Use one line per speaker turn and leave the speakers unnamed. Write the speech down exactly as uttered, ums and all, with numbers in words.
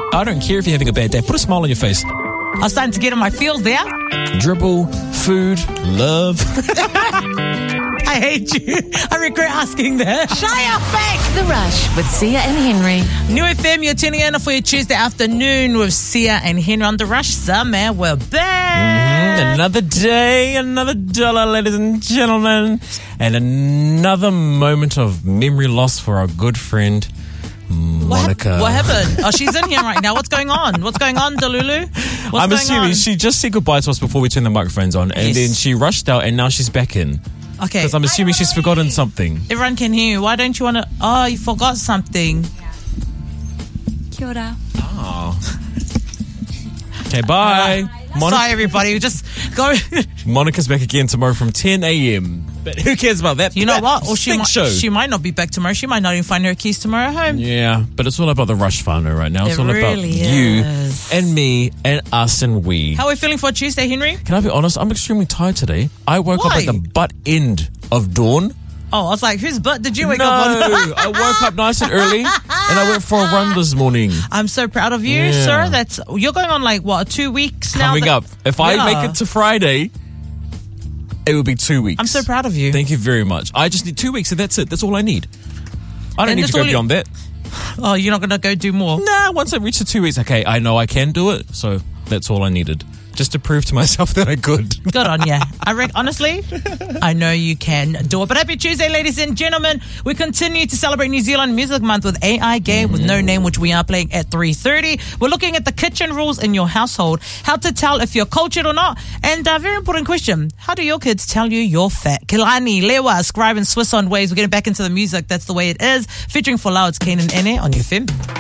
I don't care if you're having a bad day. Put a smile on your face.
I was starting to get in my feels there.
Dribble, food, love.
I hate you. I regret asking that. Shut your face.
The Rush with Sia and Henry.
New F M, you're tuning in for your Tuesday afternoon with Sia and Henry on The Rush. Summer, we're back.
Mm-hmm. Another day, another dollar, ladies and gentlemen. And another moment of memory loss for our good friend, Monica.
What, hap- what happened? Oh, she's in here right now. What's going on? What's going on, Delulu? What's
I'm
going
assuming
on?
she just said goodbye to us before we turned the microphones on. And
Yes.
then she rushed out and now she's back in.
Okay.
Because I'm assuming she's forgotten something.
Everyone can hear you. Why don't you want to... Oh, you forgot something.
Kia ora.
Oh. Okay, bye. Monica-
Sorry, everybody. Just go...
Monica's back again tomorrow from ten a.m. But who cares about that?
You know
that
what? Or she
stink
might,
show.
she might not be back tomorrow. She might not even find her keys tomorrow home.
Yeah, but it's all about the Rush Whānau right now. It's
It
all about
really
you
is.
and me and us and we.
How are we feeling for Tuesday, Henry?
Can I be honest? I'm extremely tired today. I woke
Why?
up at the butt end of dawn.
Oh, I was like, whose butt did you wake
no,
up on?
I woke up nice and early and I went for a run this morning.
I'm so proud of you,
Yeah.
sir. That's You're going on like, what, two weeks now?
Coming
that-
up. If I
Yeah.
make it to Friday, it will be two weeks.
I'm so proud of you.
Thank you very much. I just need two weeks and that's it. That's all I need. I don't
And
need
that's
to go
all you-
beyond that.
Oh, you're not going to go do more?
Nah, once I reach the two weeks, okay, I know I can do it. So that's all I needed. Just to prove to myself that I could.
Good on ya. I reckon, honestly, I know you can do it. But happy Tuesday, ladies and gentlemen. We continue to celebrate New Zealand Music Month with A I Game with No Name, which we are playing at three thirty. We're looking at the kitchen rules in your household, how to tell if you're cultured or not, and a very important question, how do your kids tell you you're fat? Kilani, Lewa, Scribe and Swiss on Waves. We're getting back into the music. That's the way it is. Featuring For Lau, it's Kane and Ene on your F M.